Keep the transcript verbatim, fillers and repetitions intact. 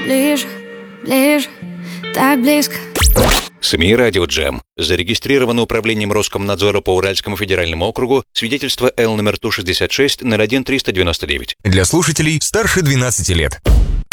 ближе, ближе, так близко. СМИ «Радио Джем». Зарегистрировано управлением Роскомнадзора по Уральскому федеральному округу свидетельство Л номер Ту шестьдесят шесть ноль один триста девяносто девять. Для слушателей старше двенадцати лет.